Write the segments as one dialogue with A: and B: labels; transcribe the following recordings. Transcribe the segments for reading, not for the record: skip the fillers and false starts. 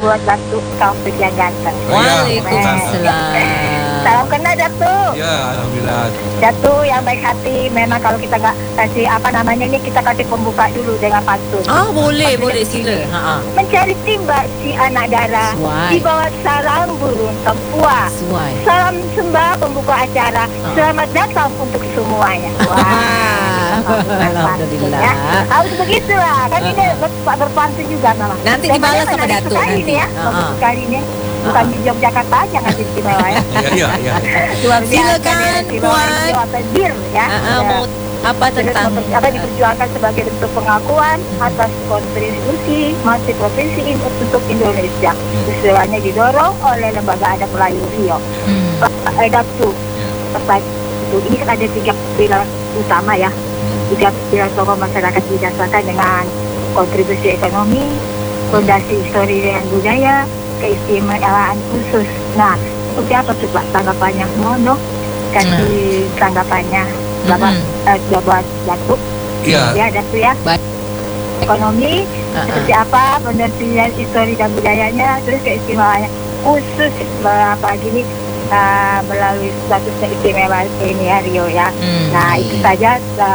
A: buat Datuk Taufik yang ganteng.
B: Waalaikumsalam.
A: Salam kenal Datuk.
C: Ya, alhamdulillah.
A: Datuk yang baik hati. Memang kalau kita nggak kasih kita kasih pembuka dulu dengan pantun.
B: Boleh sila.
A: Mencari timba si anak dara
B: Suai.
A: di bawah sarang burung tempua.
B: Suai.
A: Salam sembah pembuka acara. Selamat datang untuk semuanya. Wah.
B: Alhamdulillah.
A: Ya. Harus begitu lah. Kan ini berpantun juga memang.
B: Nanti dibalas sama Datuk
A: sekali
B: nanti.
A: nih ya. Bagus sekali nih. Bukan di Yogyakarta aja ngasih istimewa ya.
C: Ya.
B: Silakan Puan.
A: Bir ya.
B: Mau apa tentang
A: apa diperjuangkan sebagai bentuk pengakuan atas kontribusi masih provinsi untuk Indonesia. Sesuanya didorong oleh Lembaga Adat Melayu Riau. Datuk. Ini kan ada 3 pilar utama ya. 3 pilar tokoh masyarakat didasarkan dengan kontribusi ekonomi, fondasi histori dan budaya, keistimewaan khusus. Nah, seperti apa coba tanggapannya? Mohon dong kasih tanggapannya. Jabat Datuk.
C: Iya.
A: Ya, Datuk ya.
B: Baik.
A: Ekonomi seperti apa, fondasi histori dan budayanya, terus keistimewaannya khusus gini melalui statusnya istimewa ini ya Rio ya. Nah itu saja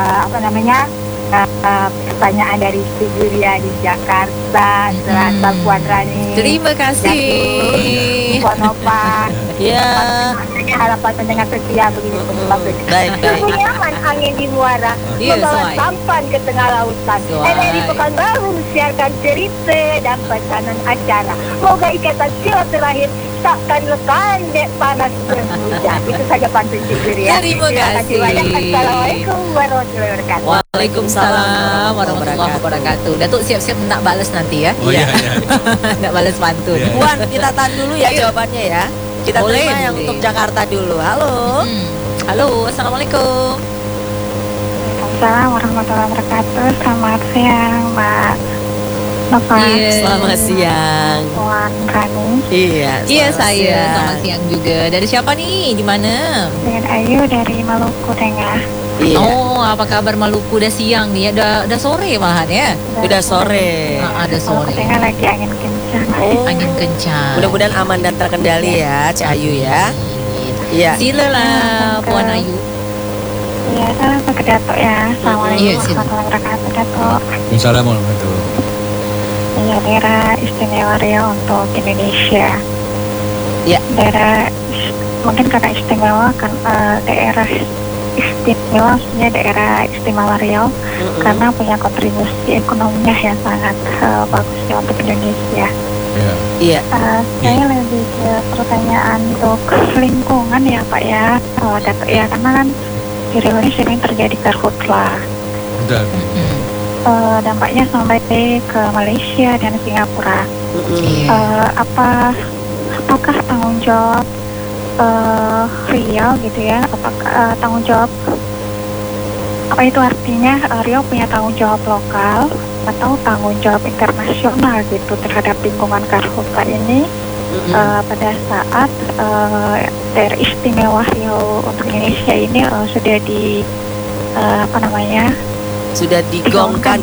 A: pertanyaan dari Julia di Jakarta, Selatan Puan Rani.
B: Terima kasih.
A: Puan Opa.
B: Ya.
A: Harapan pendengar setia begini.
B: Baik.
A: Nyaman angin di muara, membawa sampan ke tengah lautan. RRI Pekanbaru siarkan cerita dan pesanan acara. Moga ikatan silaturahim takkan lekan dek panas berhujan. Itu saja pantun Cikir ya.
B: Terima kasih.
A: Assalamualaikum warahmatullahi wabarakatuh.
B: Waalaikumsalam warahmatullahi wabarakatuh. Datuk siap-siap nak balas nanti ya.
C: Iya.
B: Nak balas pantun.
D: Puan, kita tahan dulu ya jawabannya ya. Kita terima yang untuk Jakarta dulu. Halo.
B: Halo, assalamualaikum.
A: Assalamualaikum warahmatullahi wabarakatuh. Selamat siang Mbak Nova.
D: Selamat siang.
A: Puan Rani.
B: Iya saya. Selamat siang juga. Dari siapa nih? Di mana?
A: Dengan Ayu dari Maluku Tengah.
D: Iya.
B: Oh, apa kabar Maluku? Udah siang nih ya. Udah sore malahan ya.
D: Udah sore.
B: Ada sore.
A: Maluku Tengah lagi angin kencang.
B: Angin kencang.
D: Mudah-mudahan aman dan terkendali ya, Cik Ayu ya. Iya.
B: Silalah Puan Ayu.
A: Iya, salam ke Datuk ya. Assalamualaikum warahmatullahi wabarakatuh Datuk.
C: Assalamualaikum warahmatullahi wabarakatuh.
A: Iya, daerah istimewa Riau untuk Indonesia.
D: Ya.
A: Daerah mungkin karena istimewa kan daerah istimewa, maksudnya daerah istimewa Riau karena punya kontribusi ekonominya yang sangat bagus ya untuk Indonesia.
D: Iya.
A: Saya lebih ke pertanyaan untuk lingkungan ya Pak ya, Datuk ya, karena kan di Riau ini sering terjadi karhutlah.
C: Betul.
A: Dampaknya sampai ke Malaysia dan Singapura. Apakah tanggung jawab Riau gitu ya? Apakah tanggung jawab, apa itu artinya Riau punya tanggung jawab lokal atau tanggung jawab internasional gitu terhadap lingkungan karhutla ini pada saat daerah istimewa Riau untuk Indonesia ini sudah
D: sudah digongkan.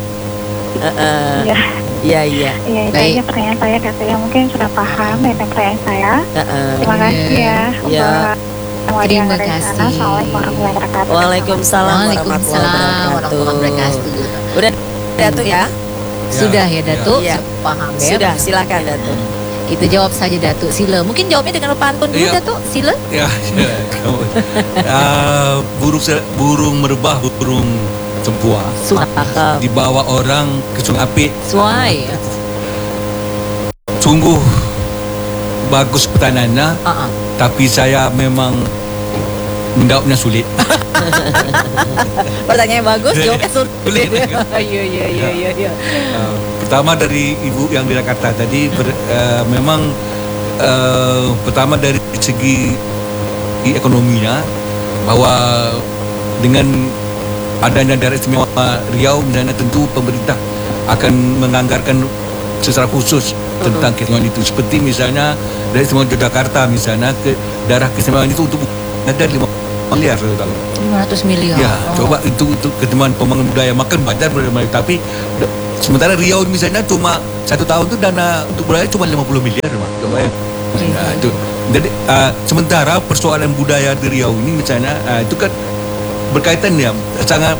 D: Iya.
A: Itu aja pertanyaan saya, Datuk ya, mungkin sudah paham dengan pertanyaan saya. Terima kasih ya.
B: Terima kasih.
A: Assalamualaikum warahmatullahi wabarakatuh.
D: Waalaikumsalam warahmatullahi wabarakatuh. Udah Datuk ya?
B: Sudah ya Datuk.
D: Iya.
B: Paham ya.
D: Sudah, silakan Datuk.
B: Kita jawab saja Datuk. Sila. Mungkin jawabnya dengan pantun dulu Datuk. Sila.
C: Ya. Burung merebah, burung tempua dibawa orang ke Sungai Apit.
B: Suai.
C: Sungguh bagus pertanyaannya, tapi saya memang menjawabnya sulit.
B: Pertanyaan bagus, jawabnya sulit. Iya.
C: Pertama dari Ibu yang di Jakarta tadi, memang pertama dari segi ekonominya, bahwa dengan adanya daerah istimewa Riau, misalnya tentu pemerintah akan menganggarkan secara khusus tentang keistimewaan itu. Seperti misalnya daerah istimewa Yogyakarta, misalnya daerah keistimewaan itu untuk ada 5 miliar.
B: 500 miliar.
C: Ya, coba itu untuk keistimewaan pembangunan budaya, makan banyak budaya Melayu, tapi Sementara Riau misalnya cuma 1 tahun tu dana untuk budaya cuma 50 miliar, Mak. Itu. Jadi sementara persoalan budaya di Riau ini misalnya itu kan berkaitan ya sangat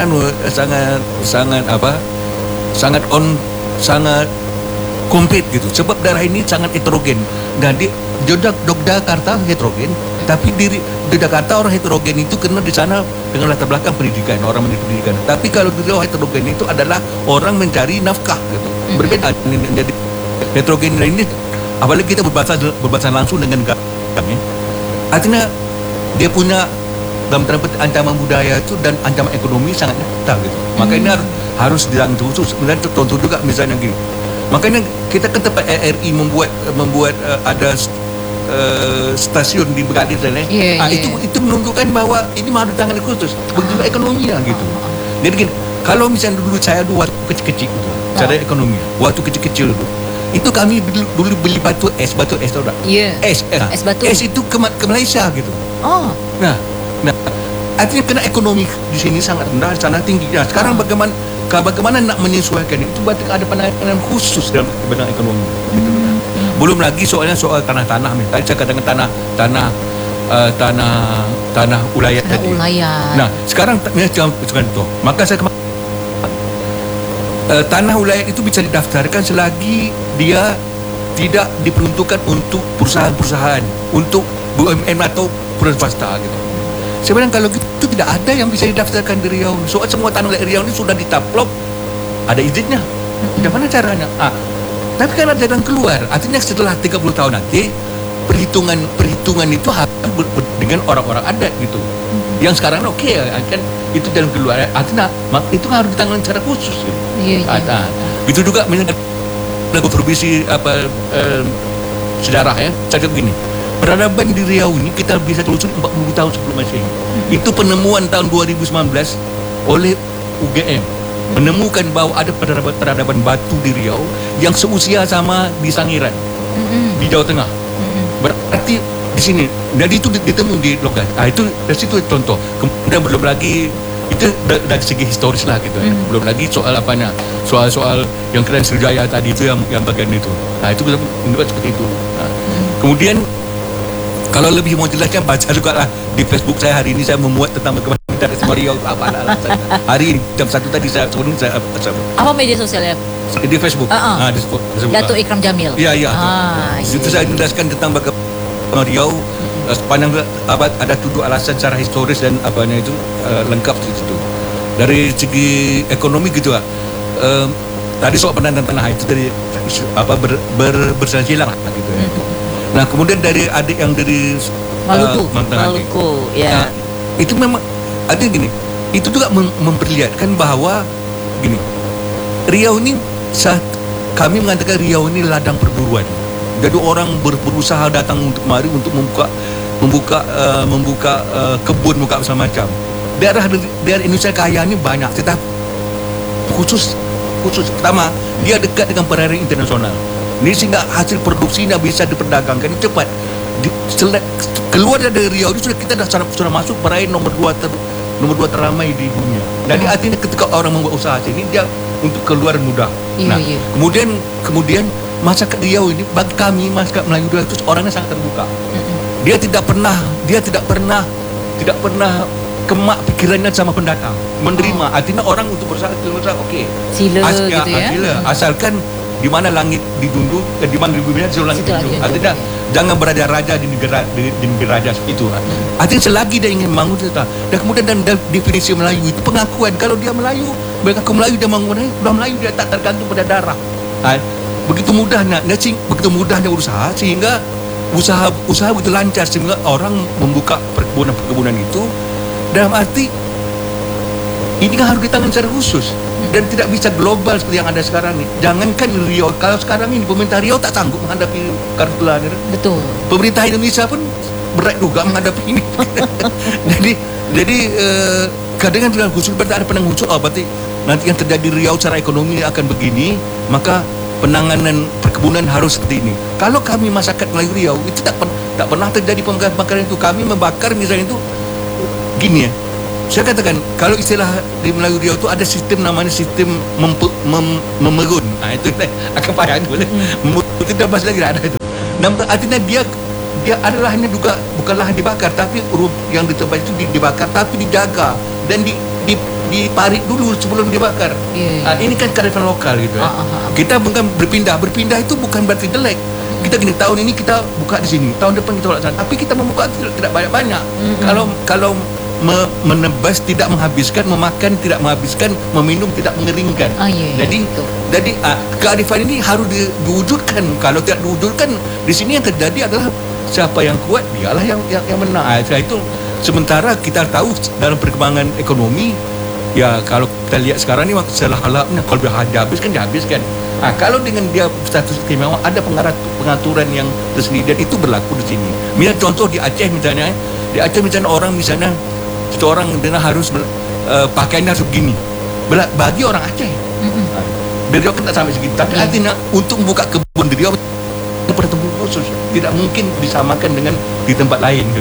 C: komplit gitu. Sebab daerah ini sangat heterogen. Dan di Yogyakarta heterogen, tapi di Yogyakarta orang heterogen itu karena di sana dengan latar belakang pendidikan, orang pendidikan. Tapi kalau di Riau heterogen itu adalah orang mencari nafkah gitu. Berbeda jadi heterogen ini, apalagi kita berbahasa langsung dengan kami. Artinya dia punya dalam tanda petik ancaman budaya itu dan ancaman ekonomi sangat nyata gitu. Maka ini harus dirangkul khusus. Sebenarnya contoh juga misalnya gini. Makanya kita ke tempat RRI membuat ada stasiun di Begadis dan itu menunjukkan bahwa ini harus ditangani khusus begitu ekonominya gitu. Jadi gini, kalau misalnya dulu saya waktu kecil-kecil gitu, cara ekonomi waktu kecil-kecil dulu, itu kami dulu beli batu es tau tak? Es batu. Es itu ke Malaysia gitu. Nah, artinya kena ekonomi di sini sangat rendah, sangat tinggi. Nah, sekarang bagaimana nak menyesuaikan itu? Berarti ada penanganan khusus dalam bidang ekonomi. Gitu. Belum lagi soal tanah-tanah. Tadi saya katakan tanah ulayat tadi. Nah, sekarang contoh. Maka saya tanah ulayat itu bisa didaftarkan selagi dia tidak diperuntukkan untuk perusahaan-perusahaan, untuk BUMN atau perusahaan swasta gitu. Sebenarnya kalau gitu tidak ada yang bisa didaftarkan di Riau. Soal semua tanah Riau ini sudah ditaplok, ada izinnya. Bagaimana caranya? Tapi kalau ada jalan keluar, artinya setelah 30 tahun nanti perhitungan itu harus dengan orang-orang adat gitu. Yang sekarang kan itu jalan keluar. Artinya itu harus ditangani secara khusus. Gitu. Itu juga misalnya provisi sejarah ya. Saya begini. Peradaban di Riau ini kita bisa telusuri 40 tahun sebelum Masehi. Itu penemuan tahun 2019 oleh UGM. Menemukan bahwa ada peradaban batu di Riau yang seusia sama di Sangiran, di Jawa Tengah. Berarti di sini, jadi itu ditemu di lokasi. Itu dari situ contoh. Kemudian belum lagi itu dari segi historis lah gitu. Belum lagi soal soal yang keren Sriwijaya tadi itu yang bagian itu. Itu kita menunjukkan seperti itu. Kemudian kalau lebih mau jelasnya baca juga lah di Facebook saya hari ini saya memuat tentang bagaimana kita semua Riau apa alasan. Hari ini jam 1 tadi saya
B: apa media sosialnya?
C: Di Facebook. Di Facebook.
B: Datuk Ikram Jamil.
C: Iya. Itu saya jelaskan tentang bagaimana Riau sepanjang abad ada 7 alasan secara historis dan apanya itu lengkap di situ. Dari segi ekonomi gitu lah. Tadi soal pendanaan tanah itu dari bersilang gitu ya. Nah kemudian dari adik yang dari
D: Maluku ya.
C: Itu memang ada gini. Itu juga memperlihatkan bahwa gini, Riau ini kami mengatakan Riau ini ladang perburuan. Jadi orang berusaha datang untuk mari untuk membuka kebun, membuka segala macam. Daerah Indonesia kaya ini banyak, tetapi khusus pertama dia dekat dengan perairan internasional. Ini sehingga hasil produksinya bisa diperdagangkan cepat. Keluar dari Riau itu kita sudah masuk perairan nomor 2 teramai di dunia. Jadi artinya ketika orang membuat usaha sini dia untuk keluar mudah. Kemudian masyarakat Riau ini bagi kami masyarakat Melayu itu orangnya sangat terbuka. Dia tidak pernah kemak pikirannya sama pendatang, menerima. Artinya orang untuk berusaha oke.
B: Sila gitu ya.
C: Sila. Asalkan di mana langit ditunduk, di mana bumi langit ditunduk. Artinya jangan beraja-raja di negara raja itu. Artinya selagi dia ingin bangun dan kemudian dan definisi Melayu itu pengakuan kalau dia Melayu, mengaku Melayu dia bangun Melayu dia tak tergantung pada darah. Begitu mudahnya usaha sehingga usaha begitu lancar sehingga orang membuka perkebunan itu dalam arti ini kan harus ditangani secara khusus dan tidak bisa global seperti yang ada sekarang ini. Jangankan Riau, kalau sekarang ini pemerintah Riau tak sanggup menghadapi karhutla.
B: Betul.
C: Pemerintah Indonesia pun berat juga menghadapi ini. jadi kadang dengan khusus berarti ada penanganan khusus. Berarti nanti yang terjadi Riau secara ekonomi akan begini, maka penanganan perkebunan harus seperti ini. Kalau kami masyarakat Melayu Riau itu tak pernah terjadi pembakaran itu. Kami membakar misalnya itu gini ya. saya katakan kalau istilah di Melayu Riau tu ada sistem namanya sistem memerun. Itu akan payah boleh. Itu dah bahasa lagi ada itu. Artinya dia adalah hanya juga bukanlah dibakar, tapi yang ditebas itu dibakar tapi dijaga dan diparit dulu sebelum dibakar. Ini kan kearifan lokal gitu ya. Kita bukan berpindah itu bukan berarti jelek. Kita gini, tahun ini kita buka di sini, tahun depan kita buka di sana, tapi kita membuka tidak banyak-banyak. Kalau menebas tidak menghabiskan, memakan tidak menghabiskan, meminum tidak mengeringkan. Jadi kearifan ini harus diwujudkan. Kalau tidak diwujudkan, di sini yang terjadi adalah siapa yang kuat dialah yang menang. Itu sementara kita tahu dalam perkembangan ekonomi, ya kalau kita lihat sekarang ni salah-salahnya kalau dihabiskan. Kalau dengan dia status istimewa ada pengaturan yang tersendiri dan itu berlaku di sini. Misalnya contoh di Aceh misalnya, orang misalnya seorang harus pakaiannya harus begini. Bagi orang Aceh. Dari Riau tak sampai segitu. Tapi artinya untuk membuka kebun di Riau pertemuan khusus tidak mungkin disamakan dengan di tempat lain gitu.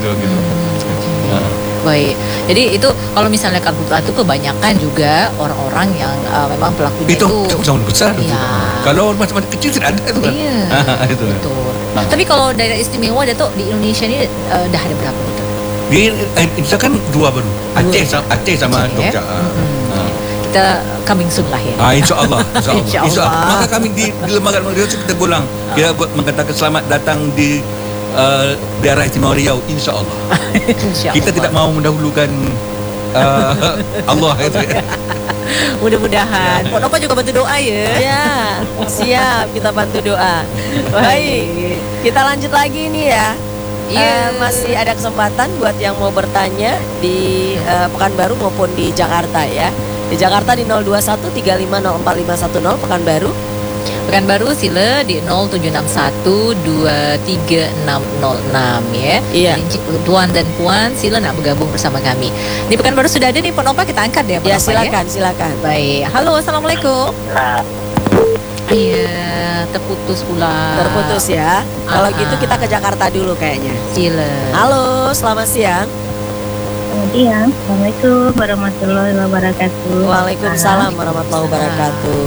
B: Baik. Jadi itu kalau misalnya karhutlah itu kebanyakan juga orang-orang yang memang pelakunya itu
C: sama besar.
B: Iya.
C: Kalau macam-macam kecil tidak ada itu kan.
B: Iya.
C: Itu.
B: Betul. Tapi kalau daerah istimewa Datuk di Indonesia ini dah ada berapa Datuk?
C: Di Indonesia kan dua baru. Aceh sama Jogja.
B: Kita coming soon lah ya.
C: InsyaAllah. Maka kami di lembaga Riau kita golang. Kita mengatakan selamat datang di daerah istimewa Riau, insyaAllah. Kita tidak mau mendahulukan Allah itu ya.
B: Mudah-mudahan. Pok Nova juga bantu doa ya.
D: Ya, siap kita bantu doa. Baik, kita lanjut lagi nih ya. Masih ada kesempatan buat yang mau bertanya di Pekanbaru maupun di Jakarta ya. Di Jakarta di 0213504510 Pekanbaru sila di 0761236606 ya. Iya. Jadi, tuan dan puan sila nak bergabung bersama kami. Di Pekanbaru sudah ada nih Pak Nova, kita angkat ya Pak Nova. Silakan.
B: Baik. Halo, assalamualaikum. Iya, terputus pula.
D: Terputus ya. Kalau gitu kita ke Jakarta dulu kayaknya.
B: Sila.
D: Halo, selamat siang.
A: Iya, Assalamualaikum warahmatullahi wabarakatuh.
D: Waalaikumsalam warahmatullahi wabarakatuh.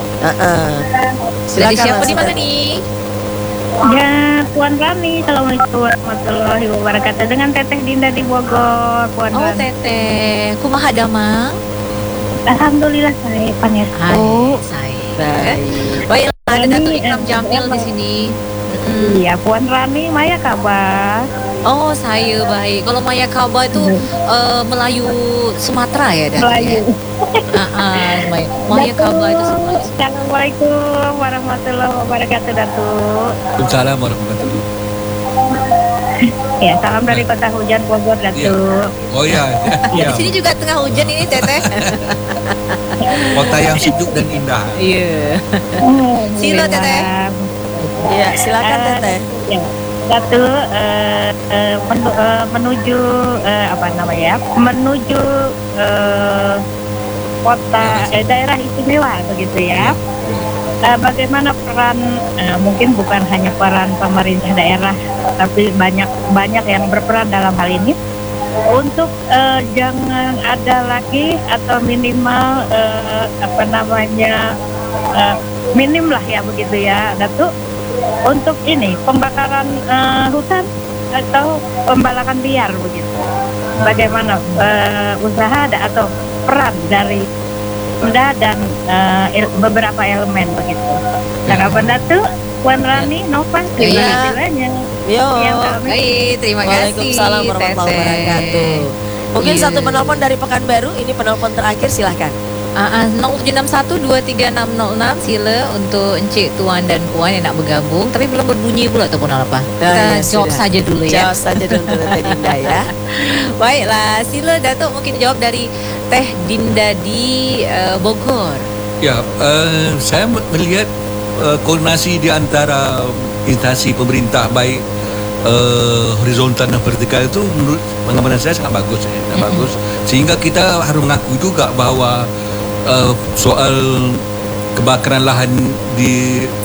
B: Dari siapa di mana nih?
A: Ya, Puan Rani. Assalamualaikum warahmatullahi wabarakatuh. Dengan Teteh Dinda di Bogor, Puan Rani.
B: Teteh, kumaha damang?
A: Alhamdulillah saya pangestu.
B: Baik, ada Datuk Ikram Jamil di sini.
A: Iya, Puan Rani, Maya kabar?
B: Oh, saya baik. Kalau Maya Kabar itu Melayu Sumatera ya, Datuk?
A: Melayu.
B: Maya Kabar itu Melayu.
A: Assalamualaikum warahmatullahi wabarakatuh, Datuk.
C: Waalaikumsalam warahmatullahi wabarakatuh.
A: Ya, salam dari kota hujan Bogor, Datuk.
C: Oh iya.
B: Di sini juga tengah hujan ini, Teteh.
C: Kota yang sejuk dan indah.
B: Iya. Sila, Teteh.
D: Ya, silakan Teteh.
A: Ya. Satu menuju menuju kota daerah istimewa begitu ya. Bagaimana peran mungkin bukan hanya peran pemerintah daerah, tapi banyak yang berperan dalam hal ini untuk jangan ada lagi atau minimal minim lah ya begitu ya, Datuk. Untuk ini pembakaran hutan atau pembalakan liar begitu. Bagaimana usaha atau peran dari Pemda dan beberapa elemen begitu. Tanggapan Datuk, Puan Rani, Nova, silanya.
B: Baik, terima kasih.
D: Waalaikumsalam warahmatullahi wabarakatuh. Mungkin satu penelpon dari Pekanbaru, ini penelpon terakhir silahkan.
B: 0761236606 sila untuk Encik, Tuan dan Puan yang nak bergabung, tapi belum berbunyi pula ataupun apa. Kita jawab saja dulu ya.
D: Jawab saja dulu Teh Dinda ya.
B: Baiklah, sila Datuk mungkin jawab dari Teh Dinda di Bogor.
C: Ya, saya melihat koordinasi di antara instansi pemerintah baik horizontal dan vertikal itu menurut pengamanan saya sangat bagus, bagus. Sehingga kita harus mengakui juga bahwa soal kebakaran lahan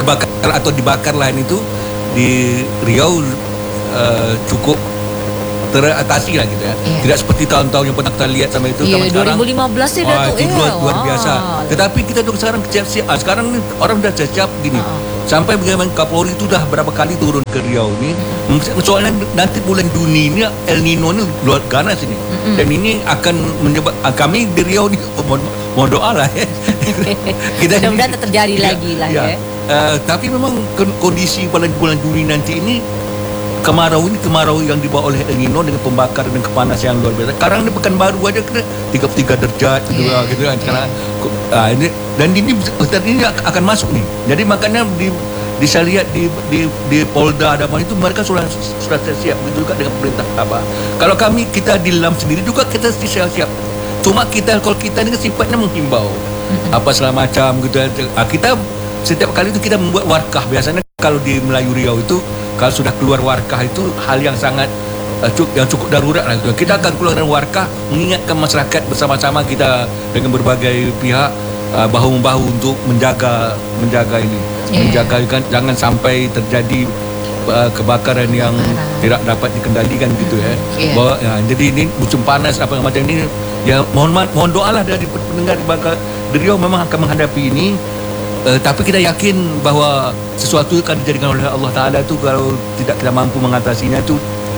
C: dibakar lahan itu di Riau cukup teratasi lah gitu ya. Tidak seperti tahun-tahun yang pernah kita lihat sama itu.
B: Iya,
C: Sekarang
B: 2015 ya Datuk
C: itu luar biasa. Tetapi kita tuh sekarang siap-siap. Sekarang ni orang dah siap gini. Sampai bagaimana Kapolri itu dah berapa kali turun ke Riau ni. Soalnya nanti bulan Juni ni El Nino ni luar ganas ini. Dan ini akan menyebab kami di Riau ni mohon doa lah ya. Kita
B: mudah-mudahan terjadi lagi lah ya.
C: Tapi memang kondisi bulan Juni nanti ini kemarau yang dibawa oleh El Nino dengan pembakaran dan kepanasan yang luar biasa. Sekarang ni Pekanbaru aja kena 33 derajat gitu kan sekarang. Ini dan ini akan masuk nih. Jadi makanya saya lihat di Polda dan itu mereka sudah siap begitu juga dengan pemerintah apa. Kalau kita di LAM sendiri juga kita siap. Cuma kalau kita ini sifatnya menghimbau apa segala macam gitu. Kita setiap kali itu kita membuat warkah. Biasanya kalau di Melayu Riau itu kalau sudah keluar warkah itu hal yang sangat yang cukup darurat lah. Kita akan keluarkan warkah mengingatkan masyarakat bersama-sama kita dengan berbagai pihak bahu-membahu untuk menjaga ini, menjaga kan jangan sampai terjadi kebakaran yang tidak dapat dikendalikan gitu ya. Bahwa jadi ini musim panas apa macam ini ya mohon doalah dari pendengar di Riau memang akan menghadapi ini. Tapi kita yakin bahwa sesuatu akan dijadikan oleh Allah Ta'ala itu kalau tidak kita mampu mengatasinya itu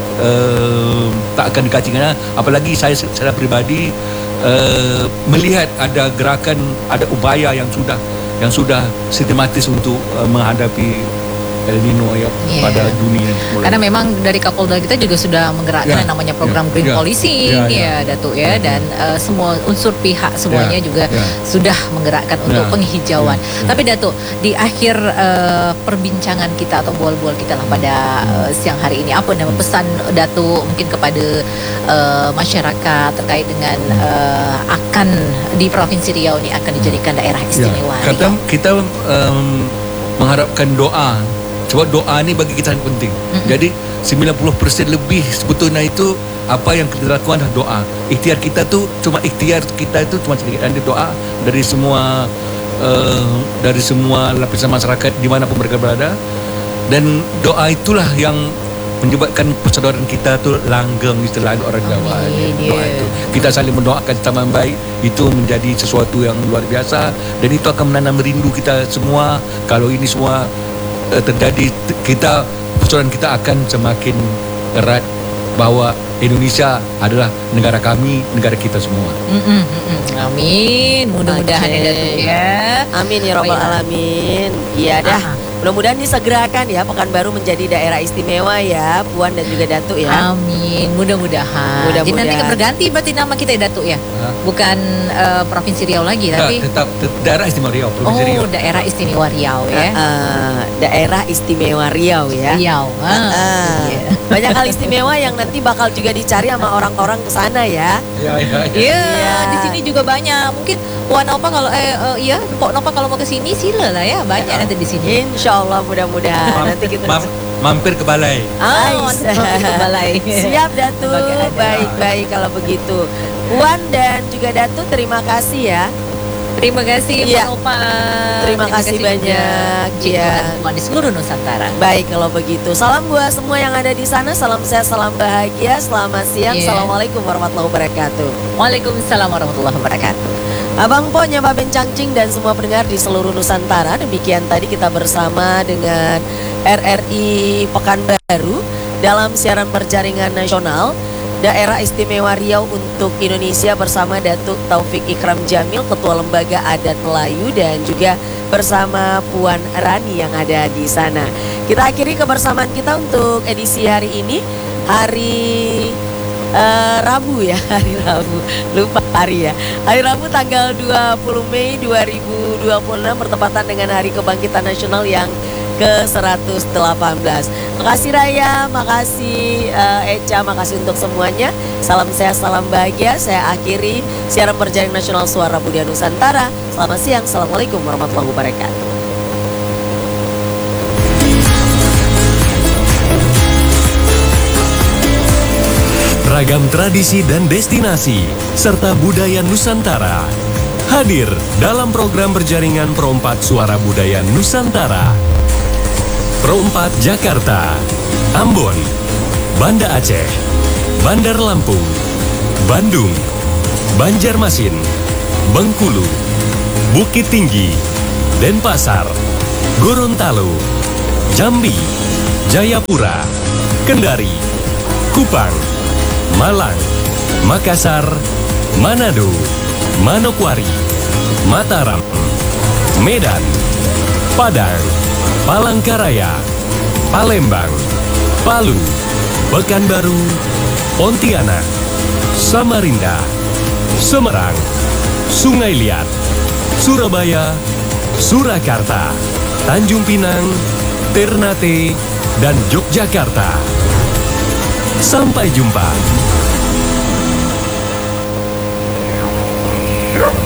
C: tak akan dikacikan. Apalagi saya secara pribadi melihat ada gerakan, ada upaya yang sudah sistematis untuk menghadapi El Nino ya pada dunia.
B: Karena memang dari Kapolda kita juga sudah menggerakkan yang namanya program Green Policing ya Datuk ya, dan semua unsur pihak semuanya juga sudah menggerakkan untuk penghijauan. Tapi Datuk, di akhir perbincangan kita atau bual-bual kita lah pada siang hari ini, apa nama pesan Datuk mungkin kepada masyarakat terkait dengan akan di Provinsi Riau ini akan dijadikan daerah istimewa?
C: Kita mengharapkan doa. Sebab doa ni bagi kita sangat penting. Jadi 90% lebih sebetulnya itu apa yang kita lakukan adalah doa. Ikhtiar kita tu cuma sedikit. Dan doa dari semua lapisan masyarakat di mana pun mereka berada. Dan doa itulah yang menyebabkan persaudaraan kita tu langgeng, istilah orang Jawa. Doa itu. Kita saling mendoakan sama baik, itu menjadi sesuatu yang luar biasa dan itu akan menanam rindu kita semua. Kalau ini semua terjadi, persaudaraan kita akan semakin erat bahwa Indonesia adalah negara kami, negara kita semua.
B: Amin. Mudah-mudahan ya.
D: Amin ya rabbal alamin. Iya dah. Mudah-mudahan disegerakan ya Pekanbaru menjadi daerah istimewa ya Puan dan juga Datuk ya.
B: Amin. Mudah-mudahan. Jadi nanti berganti berarti nama kita ya Datuk ya. Bukan Provinsi Riau lagi tapi
C: tetap daerah istimewa Riau, Provinsi Riau.
B: Daerah istimewa Riau ya.
D: Daerah istimewa Riau ya.
B: Riau.
D: Banyak hal istimewa yang nanti bakal juga dicari sama orang-orang ke sana ya.
B: Iya, di sini juga banyak. Mungkin Puan Nova kalau Pok Nova kalau mau ke sini sila lah ya. Banyak nanti di sini.
D: Insyaallah mudah-mudahan nanti kita
C: mampir ke balai.
B: Mampir ke balai.
D: Siap Datuk. Baik kalau begitu. Puan dan juga Datuk terima kasih ya.
B: Terima kasih Pak Nova.
D: Terima kasih banyak
B: ya di seluruh Nusantara.
D: Baik kalau begitu. Salam buat semua yang ada di sana. Salam sehat, salam bahagia. Selamat siang. Assalamualaikum warahmatullahi wabarakatuh.
B: Waalaikumsalam warahmatullahi wabarakatuh.
D: Abang Po, Nyaba Ben Cangcing dan semua pendengar di seluruh Nusantara. Demikian tadi kita bersama dengan RRI Pekanbaru dalam siaran berjaringan nasional Daerah Istimewa Riau untuk Indonesia bersama Datuk Taufik Ikram Jamil, Ketua Lembaga Adat Melayu, dan juga bersama Puan Rani yang ada di sana. Kita akhiri kebersamaan kita untuk edisi hari ini, hari Rabu ya, hari Rabu, lupa hari ya. Hari Rabu tanggal 20 Mei 2026 bertepatan dengan Hari Kebangkitan Nasional yang ke-118. Makasih Raya, makasih Eca, makasih untuk semuanya. Salam sehat, salam bahagia. Saya akhiri siaran berjaring nasional Suara Budaya Nusantara. Selamat siang, assalamualaikum warahmatullahi wabarakatuh.
E: Ragam tradisi dan destinasi serta budaya Nusantara hadir dalam program berjaringan Pro 4 Suara Budaya Nusantara. Pro 4 Jakarta, Ambon, Banda Aceh, Bandar Lampung, Bandung, Banjarmasin, Bengkulu, Bukit Tinggi, Denpasar, Gorontalo, Jambi, Jayapura, Kendari, Kupang, Malang, Makassar, Manado, Manokwari, Mataram, Medan, Padang, Palangkaraya, Palembang, Palu, Pekanbaru, Pontianak, Samarinda, Semarang, Sungai Liat, Surabaya, Surakarta, Tanjung Pinang, Ternate, dan Yogyakarta. Sampai jumpa.